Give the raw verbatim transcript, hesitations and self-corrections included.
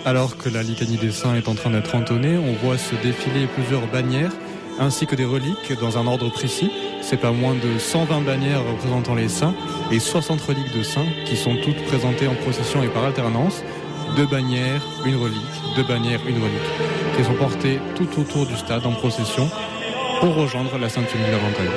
Alors que la litanie des saints est en train d'être entonnée, on voit se défiler plusieurs bannières ainsi que des reliques dans un ordre précis. C'est pas moins de cent vingt bannières représentant les saints et soixante reliques de saints qui sont toutes présentées en procession et par alternance. Deux bannières, une relique, deux bannières, une relique, qui sont portées tout autour du stade en procession pour rejoindre la Sainte Famille de la Ventaille.